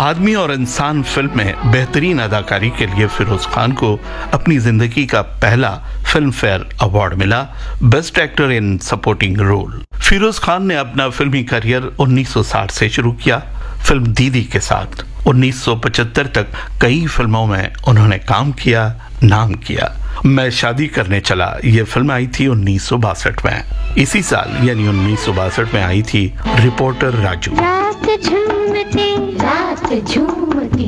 आदमी और इंसान फिल्म में बेहतरीन अदाकारी के लिए फिरोज खान को अपनी जिंदगी का पहला फिल्म फेयर अवार्ड मिला, best actor in supporting role. Firoz Khan ने अपना फिल्मी करियर 1960 से शुरू किया। फिल्म दीदी के साथ 1975 तक कई फिल्मों में उन्होंने काम किया, नाम किया। मैं शादी करने चला, ये फिल्म आई थी 1962 में। इसी साल यानी 1962 में आई थी रिपोर्टर राजू। रात झूमती